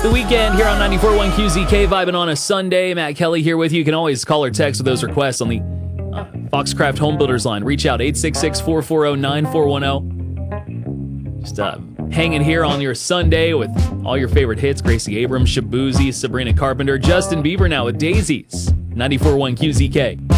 the weekend here on 94.1 QZK, vibing on a Sunday. Matt Kelly here with you. You can always call or text with those requests on the Foxcraft Home Builders line. Reach out, 866-440-9410. Just hanging here on your Sunday with all your favorite hits. Gracie Abrams, Shabuzi, Sabrina Carpenter, Justin Bieber now with Daisies. 94.1 QZK.